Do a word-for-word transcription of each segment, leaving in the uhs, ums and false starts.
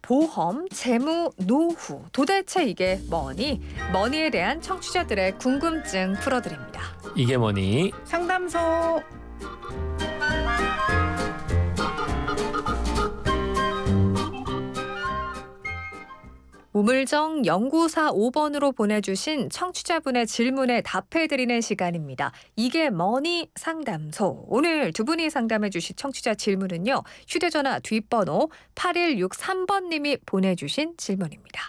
보험, 재무, 노후. 도대체 이게 뭐니? 머니에 대한 청취자들의 궁금증 풀어드립니다. 이게 뭐니? 상담소. 우물정 연구사 오 번으로 보내주신 청취자분의 질문에 답해드리는 시간입니다. 이게 뭐니 상담소. 오늘 두 분이 상담해 주실 청취자 질문은요. 휴대전화 뒷번호 팔일육삼 번님이 보내주신 질문입니다.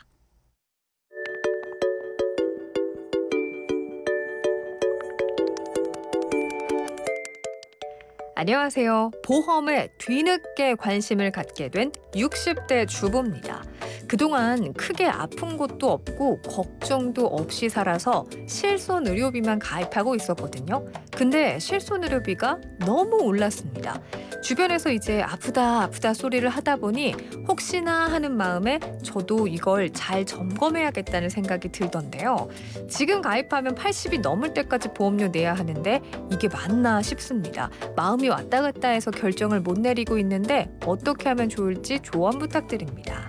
안녕하세요. 보험에 뒤늦게 관심을 갖게 된 육십 대 주부입니다. 그동안 크게 아픈 것도 없고 걱정도 없이 살아서 실손의료비만 가입하고 있었거든요. 근데 실손의료비가 너무 올랐습니다. 주변에서 이제 아프다 아프다 소리를 하다 보니 혹시나 하는 마음에 저도 이걸 잘 점검해야겠다는 생각이 들던데요. 지금 가입하면 팔십이 넘을 때까지 보험료 내야 하는데 이게 맞나 싶습니다. 마음이 왔다 갔다 해서 결정을 못 내리고 있는데 어떻게 하면 좋을지 조언 부탁드립니다.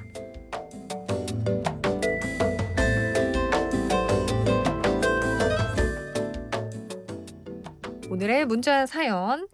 오늘의 문자 사연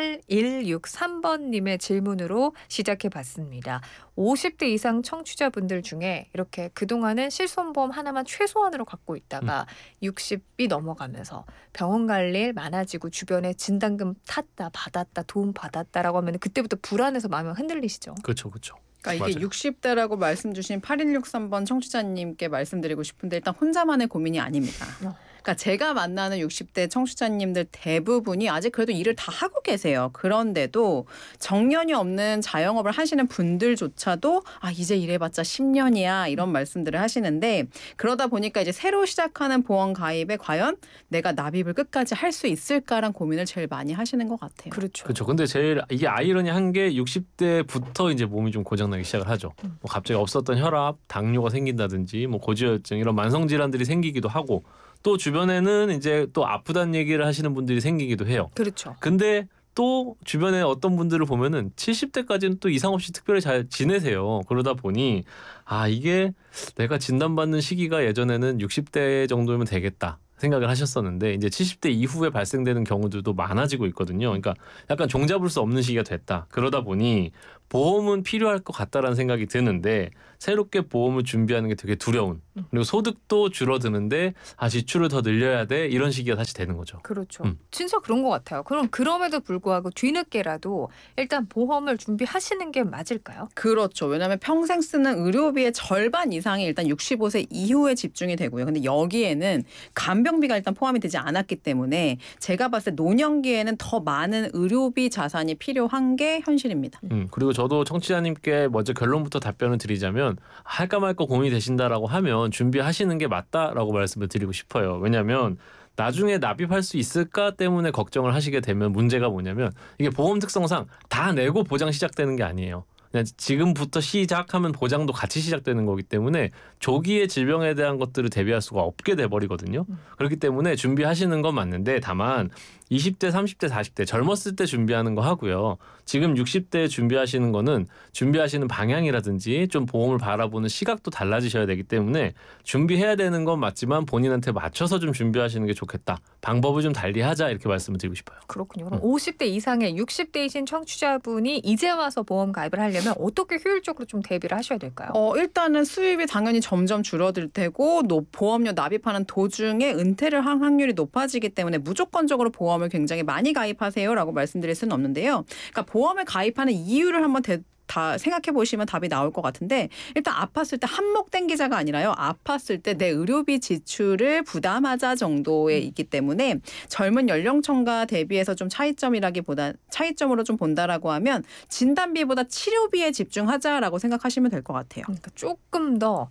팔일육삼 번님의 질문으로 시작해봤습니다. 오십 대 이상 청취자분들 중에 이렇게 그동안은 실손보험 하나만 최소한으로 갖고 있다가 음. 육십이 넘어가면서 병원 갈 일 많아지고 주변에 진단금 탔다 받았다 도움 받았다라고 하면 그때부터 불안해서 마음이 흔들리시죠? 그렇죠. 그렇죠. 그러니까 이게 맞아요. 육십 대라고 말씀 주신 팔일육삼 번 청취자님께 말씀드리고 싶은데 일단 혼자만의 고민이 아닙니다. 어. 그러니까 제가 만나는 육십 대 청취자님들 대부분이 아직 그래도 일을 다 하고 계세요. 그런데도 정년이 없는 자영업을 하시는 분들조차도 아 이제 일해봤자 십 년이야 이런 말씀들을 하시는데 그러다 보니까 이제 새로 시작하는 보험 가입에 과연 내가 납입을 끝까지 할 수 있을까란 고민을 제일 많이 하시는 것 같아요. 그렇죠. 그렇죠. 근데 제일 이게 아이러니한 게 육십 대부터 이제 몸이 좀 고장나기 시작을 하죠. 음. 뭐 갑자기 없었던 혈압, 당뇨가 생긴다든지 뭐 고지혈증 이런 만성 질환들이 생기기도 하고. 또 주변에는 이제 또 아프다는 얘기를 하시는 분들이 생기기도 해요. 그렇죠. 근데 또 주변에 어떤 분들을 보면은 칠십 대까지는 또 이상 없이 특별히 잘 지내세요. 그러다 보니 아 이게 내가 진단받는 시기가 예전에는 육십 대 정도면 되겠다 생각을 하셨었는데 이제 칠십 대 이후에 발생되는 경우들도 많아지고 있거든요. 그러니까 약간 종잡을 수 없는 시기가 됐다. 그러다 보니 보험은 필요할 것 같다라는 생각이 드는데 새롭게 보험을 준비하는 게 되게 두려운 그리고 소득도 줄어드는데 아 지출을 더 늘려야 돼 이런 시기가 다시 되는 거죠. 그렇죠. 음. 진짜 그런 것 같아요. 그럼 그럼에도 불구하고 뒤늦게라도 일단 보험을 준비하시는 게 맞을까요? 그렇죠. 왜냐하면 평생 쓰는 의료비의 절반 이상이 일단 육십오 세 이후에 집중이 되고요. 근데 여기에는 간병비가 일단 포함이 되지 않았기 때문에 제가 봤을 때 노년기에는 더 많은 의료비 자산이 필요한 게 현실입니다. 음, 그리고 저도 청취자님께 먼저 결론부터 답변을 드리자면 할까 말까 고민이 되신다라고 하면 준비하시는 게 맞다라고 말씀을 드리고 싶어요. 왜냐하면 나중에 납입할 수 있을까 때문에 걱정을 하시게 되면 문제가 뭐냐면 이게 보험 특성상 다 내고 보장 시작되는 게 아니에요. 그냥 지금부터 시작하면 보장도 같이 시작되는 거기 때문에 조기에 질병에 대한 것들을 대비할 수가 없게 돼버리거든요. 음. 그렇기 때문에 준비하시는 건 맞는데 다만 이십 대, 삼십 대, 사십 대 젊었을 때 준비하는 거 하고요. 지금 육십 대에 준비하시는 거는 준비하시는 방향이라든지 좀 보험을 바라보는 시각도 달라지셔야 되기 때문에 준비해야 되는 건 맞지만 본인한테 맞춰서 좀 준비하시는 게 좋겠다. 방법을 좀 달리하자 이렇게 말씀을 드리고 싶어요. 그렇군요. 그럼 음. 오십 대 이상의 육십 대이신 청취자분이 이제 와서 보험 가입을 하려면 어떻게 효율적으로 좀 대비를 하셔야 될까요? 어, 일단은 수입이 당연히 점점 줄어들 테고 보험료 납입하는 도중에 은퇴를 할 확률이 높아지기 때문에 무조건적으로 보험을 굉장히 많이 가입하세요라고 말씀드릴 수는 없는데요. 그러니까 보험을 가입하는 이유를 한번 대, 다 생각해 보시면 답이 나올 것 같은데 일단 아팠을 때 한몫 땡기자가 아니라요. 아팠을 때 내 의료비 지출을 부담하자 정도에 있기 때문에 젊은 연령층과 대비해서 좀 차이점이라기보다 차이점으로 좀 본다라고 하면 진단비보다 치료비에 집중하자라고 생각하시면 될 것 같아요. 그러니까 조금 더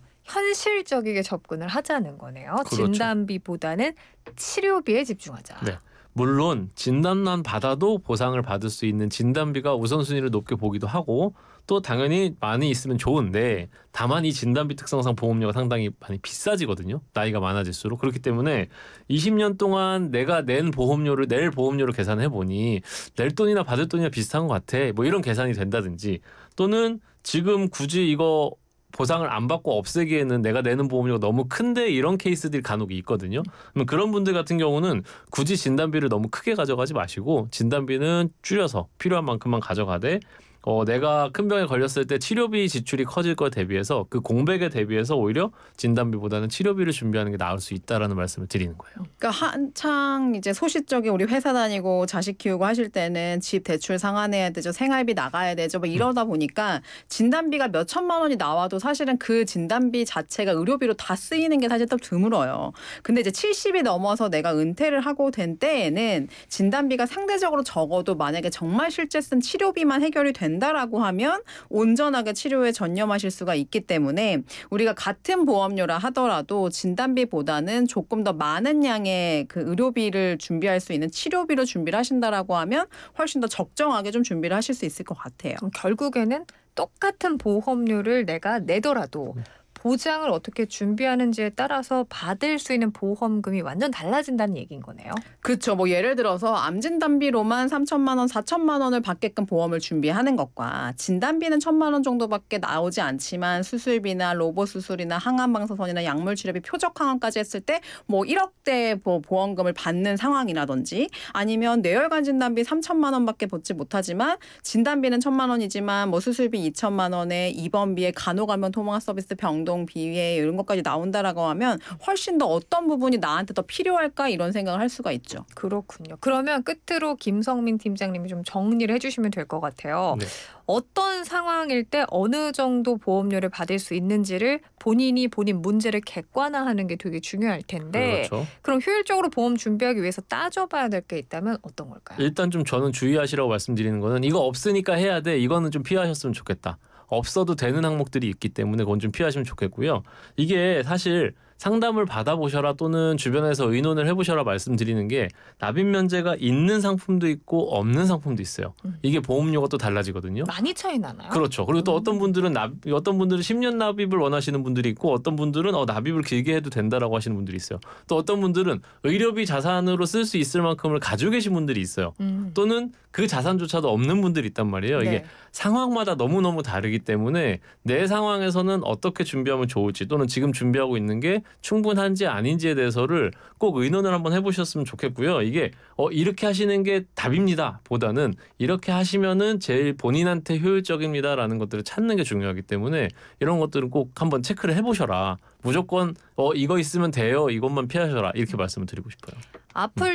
현실적이게 접근을 하자는 거네요. 그렇죠. 진단비보다는 치료비에 집중하자. 네. 물론 진단만 받아도 보상을 받을 수 있는 진단비가 우선순위를 높게 보기도 하고 또 당연히 많이 있으면 좋은데 다만 이 진단비 특성상 보험료가 상당히 많이 비싸지거든요. 나이가 많아질수록. 그렇기 때문에 이십 년 동안 내가 낸 보험료를 낼 보험료를 계산해 보니 낼 돈이나 받을 돈이나 비슷한 것 같아. 뭐 이런 계산이 된다든지 또는 지금 굳이 이거 보상을 안 받고 없애기에는 내가 내는 보험료가 너무 큰데 이런 케이스들이 간혹 있거든요. 그럼 그런 분들 같은 경우는 굳이 진단비를 너무 크게 가져가지 마시고 진단비는 줄여서 필요한 만큼만 가져가되 어, 내가 큰 병에 걸렸을 때 치료비 지출이 커질 거 대비해서 그 공백에 대비해서 오히려 진단비보다는 치료비를 준비하는 게 나을 수 있다라는 말씀을 드리는 거예요. 그러니까 한창 이제 소시적인 우리 회사 다니고 자식 키우고 하실 때는 집 대출 상환해야 되죠. 생활비 나가야 되죠. 뭐 이러다 보니까 진단비가 몇 천만 원이 나와도 사실은 그 진단비 자체가 의료비로 다 쓰이는 게 사실 좀 드물어요. 근데 이제 칠십이 넘어서 내가 은퇴를 하고 된 때에는 진단비가 상대적으로 적어도 만약에 정말 실제 쓴 치료비만 해결이 된다라고 하면 온전하게 치료에 전념하실 수가 있기 때문에 우리가 같은 보험료라 하더라도 진단비보다는 조금 더 많은 양의 그 의료비를 준비할 수 있는 치료비로 준비를 하신다라고 하면 훨씬 더 적정하게 좀 준비를 하실 수 있을 것 같아요. 그럼 결국에는 똑같은 보험료를 내가 내더라도 보장을 어떻게 준비하는지에 따라서 받을 수 있는 보험금이 완전 달라진다는 얘기인 거네요. 그렇죠. 뭐 예를 들어서 암 진단비로만 삼천만 원, 사천만 원을 받게끔 보험을 준비하는 것과 진단비는 천만 원 정도밖에 나오지 않지만 수술비나 로봇 수술이나 항암 방사선이나 약물 치료비, 표적 항암까지 했을 때 뭐 일억대 보험금을 받는 상황이라든지 아니면 뇌혈관 진단비 삼천만 원밖에 받지 못하지만 진단비는 천만 원이지만 뭐 수술비 이천만 원에 입원비에 간호감염 통화 서비스 병동 비에 이런 것까지 나온다라고 하면 훨씬 더 어떤 부분이 나한테 더 필요할까 이런 생각을 할 수가 있죠. 그렇군요. 그러면 끝으로 김성민 팀장님이 좀 정리를 해주시면 될 것 같아요. 네. 어떤 상황일 때 어느 정도 보험료를 받을 수 있는지를 본인이 본인 문제를 객관화하는 게 되게 중요할 텐데 그렇죠. 그럼 효율적으로 보험 준비하기 위해서 따져봐야 될 게 있다면 어떤 걸까요? 일단 좀 저는 주의하시라고 말씀드리는 거는 이거 없으니까 해야 돼. 이거는 좀 피하셨으면 좋겠다. 없어도 되는 항목들이 있기 때문에 그건 좀 피하시면 좋겠고요. 이게 사실 상담을 받아보셔라 또는 주변에서 의논을 해보셔라 말씀드리는 게 납입 면제가 있는 상품도 있고 없는 상품도 있어요. 음. 이게 보험료가 또 달라지거든요. 많이 차이 나나요? 그렇죠. 그리고 또 음. 어떤 분들은 납, 어떤 분들은 십 년 납입을 원하시는 분들이 있고 어떤 분들은 어, 납입을 길게 해도 된다라고 하시는 분들이 있어요. 또 어떤 분들은 의료비 자산으로 쓸 수 있을 만큼을 가지고 계신 분들이 있어요. 음. 또는 그 자산조차도 없는 분들이 있단 말이에요. 이게 네. 상황마다 너무너무 다르기 때문에 내 상황에서는 어떻게 준비하면 좋을지 또는 지금 준비하고 있는 게 충분한지 아닌지에 대해서를 꼭 의논을 한번 해보셨으면 좋겠고요. 이게 어, 이렇게 하시는 게 답입니다 보다는 이렇게 하시면은 제일 본인한테 효율적입니다라는 것들을 찾는 게 중요하기 때문에 이런 것들은 꼭 한번 체크를 해보셔라. 무조건 어, 이거 있으면 돼요. 이것만 피하셔라. 이렇게 말씀을 드리고 싶어요. 아플